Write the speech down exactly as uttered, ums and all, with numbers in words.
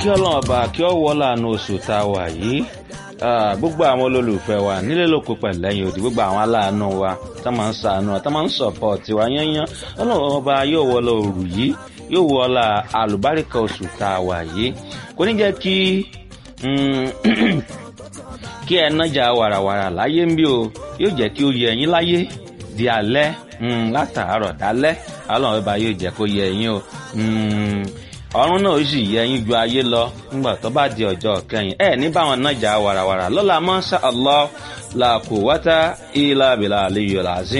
kí ọlọ́run ọba kí ọ wọ́ láàánú oṣù tá a wà yìí gbogbo àwọn olólùfẹ́ wa nílé lóko pẹ̀lú lẹ́yìn odi gbogbo àwọn aláàánú wa tá máa ń ṣàánú tá máa ń sọ̀pọ̀tì wa yányán ọlọ́run ọba yóò wọ́ lọ òrù yìí yóò wọ́ la àlùbáríkà oṣù tá a wà yìí kò ní jẹ́ kí kí ẹ nájà wàràwàrà láyé ń bí o yóò jẹ́ kí ó yẹ ẹ̀yin láyé di alẹ́ látàárọ̀ dálẹ́ ọlọ́run ọba yóò jẹ́ kó yẹ ẹ̀yin o ọ̀run náà ó sì yẹ ẹ̀yin ju ayé lọ nígbà tó bá di ọjọ́ kẹyìn ẹ ní báwọn nájà wàràwàrà lọ́la masha Allah la quwwata illa billahi aliyyil azim.